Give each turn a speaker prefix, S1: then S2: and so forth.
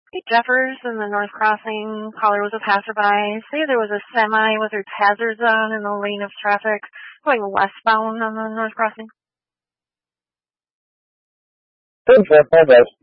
S1: Hey, Jeffers in the North Crossing. Caller was a passerby. Say there was a semi with its hazards on in the lane of traffic going westbound on the North Crossing.
S2: Hey, Jeff, hi guys.